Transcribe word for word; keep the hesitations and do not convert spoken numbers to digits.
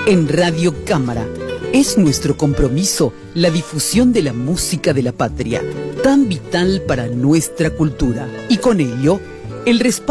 En Radio Cámara es nuestro compromiso la difusión de la música de la patria, tan vital para nuestra cultura, y con ello el respaldo